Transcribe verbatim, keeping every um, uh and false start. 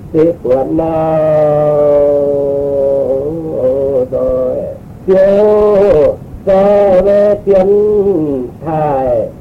thì quần rồi chiều cho về tiếng thải